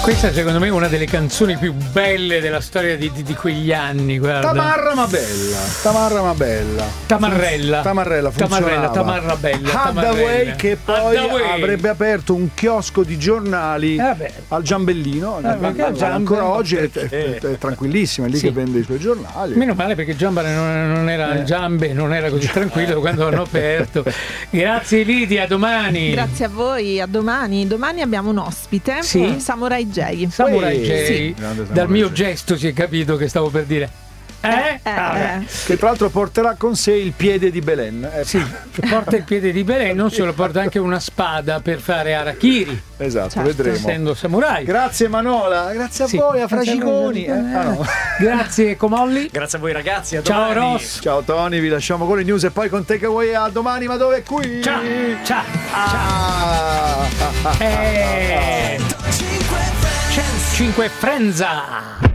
Questa secondo me è una delle canzoni più belle della storia di quegli anni, guarda. Tamarra ma bella. Tamarrella funzionava. Tamarra bella. Hathaway che poi avrebbe aperto un chiosco di giornali al Giambellino. Ancora oggi è tranquillissimo, è lì che vende i suoi giornali. Meno male, perché Giambare non era Giambe, non era così tranquillo quando hanno aperto. Grazie Lidia, a domani. Grazie a voi, a domani. Domani abbiamo un ospite, Samurai J. Samurai J. Sì. Dal mio gesto si è capito che stavo per dire. Che tra l'altro porterà con sé il piede di Belen. Sì, porta il piede di Belen, non solo, porta anche una spada per fare harakiri. Esatto, vedremo. Essendo samurai. Grazie Manola, grazie a voi, a Fraciconi. Grazie Comolli. Grazie a voi ragazzi, a ciao domani. Ross. Ciao Tony, vi lasciamo con le news e poi con Takeaway. A domani, ma dove è qui? Ciao. 5 Frenza.